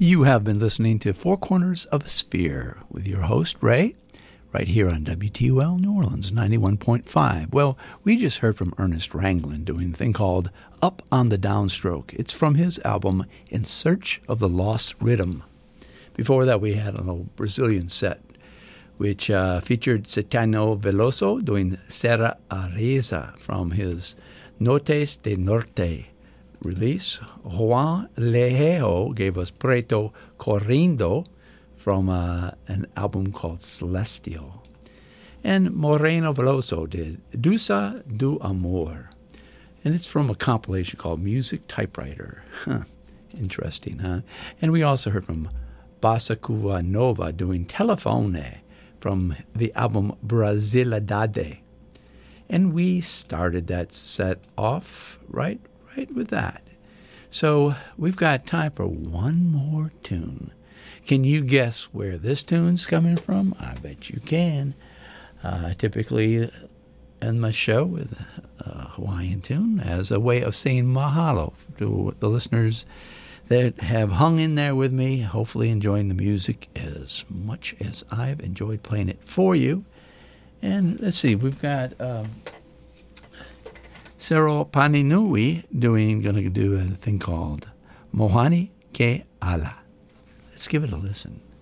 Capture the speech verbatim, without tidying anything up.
You have been listening to Four Corners of a Sphere with your host, Ray, right here on W T U L New Orleans, ninety-one point five. Well, we just heard from Ernest Ranglin doing a thing called Up on the Downstroke. It's from his album In Search of the Lost Rhythm. Before that, we had an old Brazilian set, which uh, featured Caetano Veloso doing Serra Areza from his Notes de Norte release. Juan Lejejo gave us Preto Corriendo from uh, an album called Celestial. And Moreno Veloso did Dusa do Amor. And it's from a compilation called Music Typewriter. Huh. Interesting, huh? And we also heard from Bossa Cuva Nova doing Telefone from the album Brasilidade. And we started that set off right, right with that. So we've got time for one more tune. Can you guess where this tune's coming from? I bet you can. Uh, I typically end my show with a Hawaiian tune as a way of saying mahalo to the listeners that have hung in there with me, hopefully enjoying the music as much as I've enjoyed playing it for you. And let's see, we've got um, Sero Paninui doing, going to do a thing called Mohani Ke Ala. Let's give it a listen.